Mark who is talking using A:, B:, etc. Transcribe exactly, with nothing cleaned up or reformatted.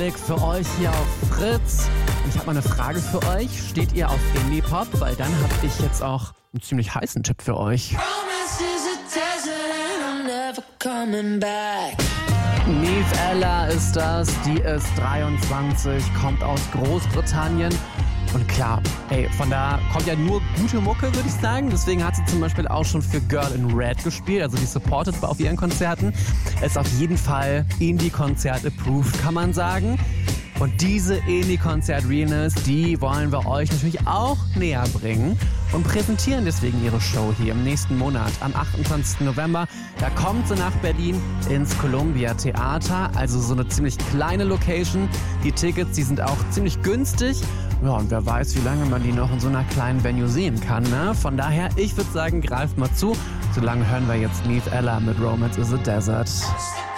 A: Frolic für euch hier auf Fritz. Und ich habe mal eine Frage für euch. Steht ihr auf Indie-Pop? Weil dann habe ich jetzt auch einen ziemlich heißen Tipp für euch. Niamh Ella ist das, die ist dreiundzwanzig, kommt aus Großbritannien. Und klar, ey, von da kommt ja nur gute Mucke, würde ich sagen. Deswegen hat sie zum Beispiel auch schon für Girl in Red gespielt, also die supportet auf ihren Konzerten. Ist auf jeden Fall Indie-Konzert approved, kann man sagen. Und diese Indie-Konzert-Realness, die wollen wir euch natürlich auch näher bringen und präsentieren deswegen ihre Show hier im nächsten Monat, am achtundzwanzigsten November. Da kommt sie nach Berlin ins Columbia Theater, also so eine ziemlich kleine Location. Die Tickets, die sind auch ziemlich günstig. Ja, und wer weiß, wie lange man die noch in so einer kleinen Venue sehen kann, ne? Von daher, ich würde sagen, greift mal zu. Solange hören wir jetzt Niamh Ella mit Romance is a Desert.